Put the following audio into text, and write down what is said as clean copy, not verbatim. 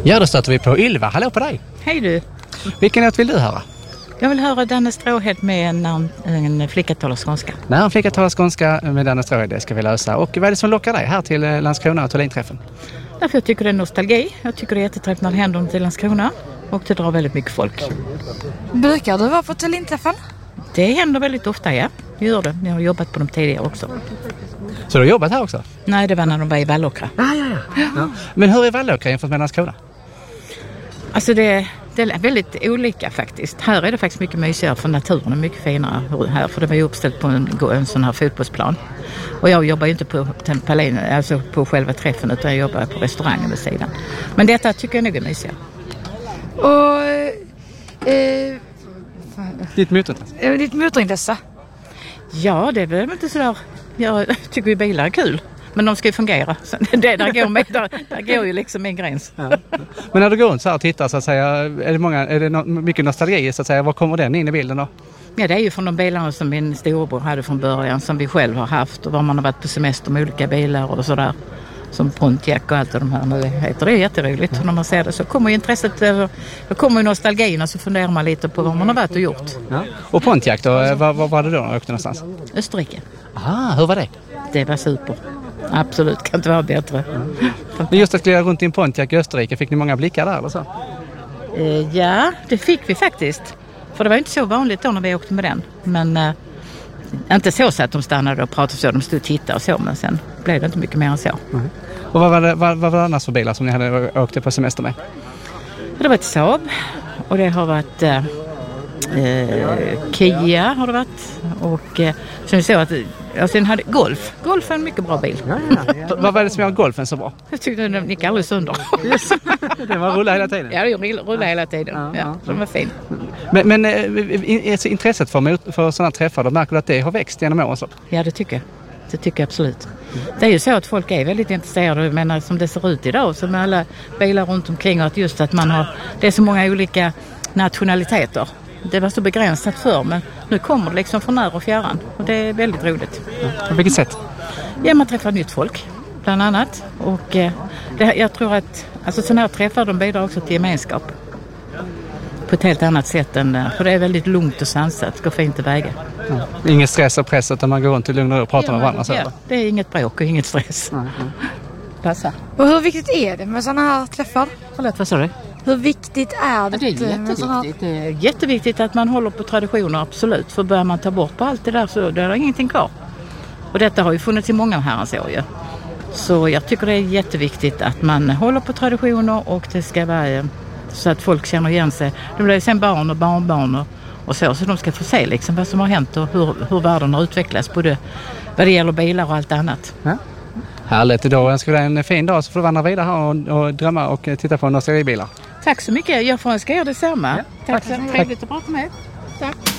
Ja, då stöter vi på Ylva. Hallå på dig. Hej du. Vilken låt vill du höra? Jag vill höra Danne Stråhed med en flicka talar skånska. När en flicka talar skånska med Danne Stråhed, det ska vi lösa. Och vad är det som lockar dig här till Landskrona och Thulinträffen? Därför jag tycker det är nostalgi. Jag tycker det är jätteträffigt när det händer något i Landskrona. Och det drar väldigt mycket folk. Brukar du vara på Thulinträffen? Det händer väldigt ofta, ja. Jag gör det. Jag har jobbat på dem tidigare också. Så du har jobbat här också? Nej, det var när de var i Vallåkra. Ja. Men hur är Vallåkra jämfört med Landskrona? Alltså det är väldigt olika faktiskt. Här är det faktiskt mycket mysigare för naturen är mycket finare här. För det var ju uppställt på en sån här fotbollsplan. Och jag jobbar ju inte på Tempalin, alltså på själva träffen, utan jag jobbar på restaurangen vid sidan. Men detta tycker jag nog är mysigare. Och Ditt motorintresse? Ja, det är väl inte sådär. Jag tycker ju bilar är kul. Men de ska ju fungera. Så där går ju liksom en gräns. Ja. Men när du går runt så här och tittar så att säga, är det mycket nostalgi så att säga, var kommer den in i bilden då? Ja, det är ju från de bilarna som min storebror hade från början, som vi själv har haft och var man har varit på semester med olika bilar och sådär. Som Pontiac och allt de här nu heter. Det är jätteroligt när man ser det. Så kommer ju intresset, då kommer ju nostalgin och så funderar man lite på vad man har varit och gjort. Ja. Och Pontiac då, vad var det då när du åkte någonstans? Österrike. Hur var det? Det var super. Absolut, kan inte vara bättre. Men just att glida runt i en Pontiac i Österrike, fick ni många blickar där eller så? Ja, det fick vi faktiskt. För det var inte så vanligt då när vi åkte med den. Men inte så att de stannade och pratade så, de stod och tittade och så. Men sen blev det inte mycket mer än så. Mm. Och vad var det annars för bilar som ni hade åkt på semester med? Det har varit Saab och det har varit Kia har det varit. Och som vi såg att sen hade Golf. Golf är en mycket bra bil. Ja. Vad var det som gör Golfen så bra? Jag tyckte den gick aldrig sönder. Det var rulla hela tiden? Ja, det rullade hela tiden. Ja, den var fin. Men intresset för sådana träffar, då märker du att det har växt genom åren? Ja, det tycker jag. Det tycker jag absolut. Det är ju så att folk är väldigt intresserade, men som det ser ut idag, så med alla bilar runt omkring, och att just att det är så många olika nationaliteter. Det var så begränsat förr, men nu kommer det liksom från när och fjärran. Och det är väldigt roligt. På vilket sätt? Ja, man träffar nytt folk, bland annat. Och jag tror att sådana här träffar, de bidrar också till gemenskap. På ett helt annat sätt för det är väldigt lugnt och sansat, går fint att väga. Ja. Ingen stress och press utan man går runt och lugnar och pratar med varandra. Ja, det är inget bråk och inget stress. Passa. Och hur viktigt är det med sådana här träffar? Vad sa du? Hur viktigt är det? Det är jätteviktigt. Det är jätteviktigt att man håller på traditioner, absolut. För börjar man ta bort på allt det där så är det ingenting kvar. Och detta har ju funnits i många herrans år ju. Så jag tycker det är jätteviktigt att man håller på traditioner, och det ska vara så att folk känner igen sig. Det blir sen barn och barnbarn och så de ska få se liksom vad som har hänt och hur världen har utvecklats, både vad det gäller bilar och allt annat. Ja. Härligt, idag önskar vi dig en fin dag, så får du vandra vidare här och drömma och titta på nostalgibilar. Tack så mycket, jag får önska er detsamma. Ja. Tack så trevligt att prata med. Tack.